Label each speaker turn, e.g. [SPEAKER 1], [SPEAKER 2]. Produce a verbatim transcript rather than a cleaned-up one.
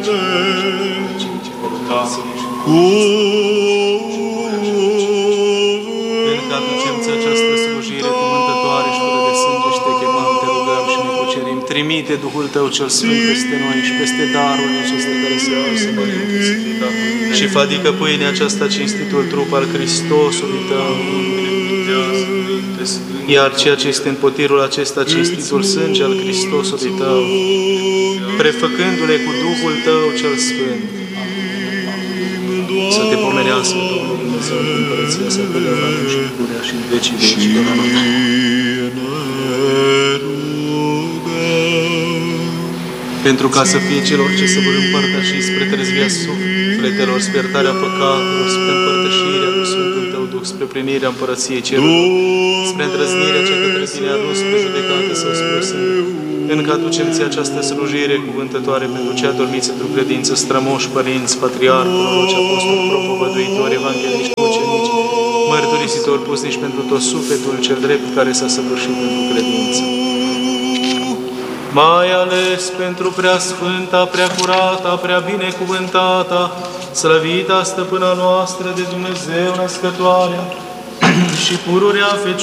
[SPEAKER 1] Pentru că aducem-ți această slujire cuvântătoare și fără de sânge și te chemăm, te rugăm și ne cucerim. Trimite Duhul Tău cel Sfânt peste noi și peste darurile acestea care se au să mă și fadică pâinea aceasta cinstitul trup al Hristosului Tău. Iar ceea ce este în potirul acesta cinstitul sânge al Hristosului Tău, prefăcându-le cu Duhul Tău cel Sfânt, să te pomenească, Domnul Dumnezeu, în împărăția sa, pe de-a și în purea și în vecii vecilor. Pentru ca să fie celor ce se vor împărtăși spre trezvia sufletelor, spre iertarea păcatelor, spre împărtășirea cu Sfântul Tău Duh, spre plinirea împărăției cerurilor, spre îndrăznirea ce către Tine a dus, spre judecată sau spre sânge. Încă aducem-ți această slujire cuvântătoare pentru cei adormiți într-o credință, strămoși, părinți, patriarhi, proroci, apostoli, propovăduitori, evangeliști, ucenici, mărturisitori, pusnici pentru tot sufletul cel drept care s-a săvârșit pentru credință. Mai ales pentru prea sfânta, prea curata, prea binecuvântata, slăvita stăpâna noastră de Dumnezeu născătoarea și pururea Fecioară